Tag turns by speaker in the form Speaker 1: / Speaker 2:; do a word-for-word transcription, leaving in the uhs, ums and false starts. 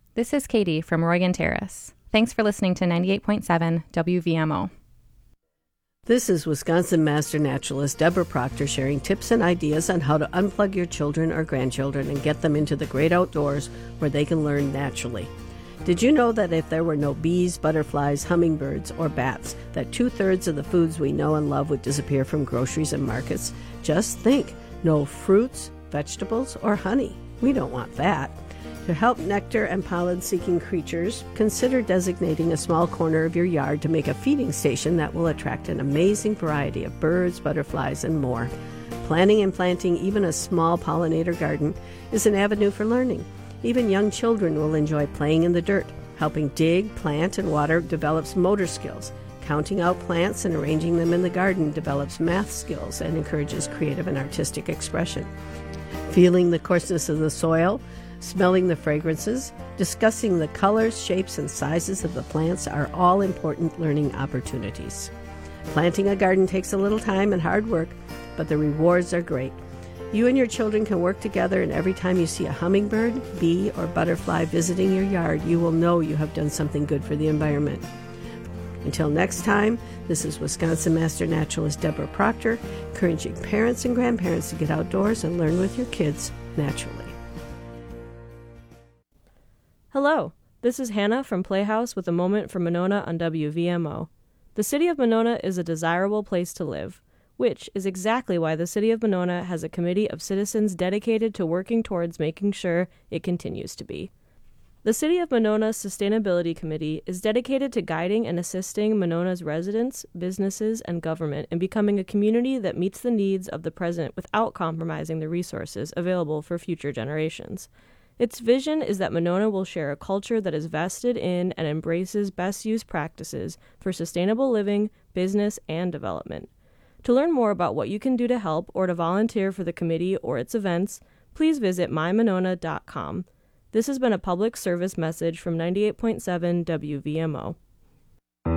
Speaker 1: This is Katie from Roygan Terrace. Thanks for listening to ninety-eight point seven W V M O.
Speaker 2: This is Wisconsin Master Naturalist Deborah Proctor sharing tips and ideas on how to unplug your children or grandchildren and get them into the great outdoors where they can learn naturally. Did you know that if there were no bees, butterflies, hummingbirds, or bats, that two-thirds of the foods we know and love would disappear from groceries and markets? Just think, no fruits, vegetables, or honey. We don't want that. To help nectar and pollen-seeking creatures, consider designating a small corner of your yard to make a feeding station that will attract an amazing variety of birds, butterflies, and more. Planting and planting even a small pollinator garden is an avenue for learning. Even young children will enjoy playing in the dirt. Helping dig, plant, and water develops motor skills. Counting out plants and arranging them in the garden develops math skills and encourages creative and artistic expression. Feeling the coarseness of the soil, smelling the fragrances, discussing the colors, shapes, and sizes of the plants are all important learning opportunities. Planting a garden takes a little time and hard work, but the rewards are great. You and your children can work together, and every time you see a hummingbird, bee, or butterfly visiting your yard, you will know you have done something good for the environment. Until next time, this is Wisconsin Master Naturalist Deborah Proctor, encouraging parents and grandparents to get outdoors and learn with your kids naturally.
Speaker 3: Hello, this is Hannah from Playhouse with a moment for Monona on W V M O. The city of Monona is a desirable place to live, which is exactly why the city of Monona has a committee of citizens dedicated to working towards making sure it continues to be. The City of Monona's Sustainability Committee is dedicated to guiding and assisting Monona's residents, businesses, and government in becoming a community that meets the needs of the present without compromising the resources available for future generations. Its vision is that Monona will share a culture that is vested in and embraces best use practices for sustainable living, business, and development. To learn more about what you can do to help or to volunteer for the committee or its events, please visit my monona dot com. This has been a public service message from ninety-eight point seven W V M O.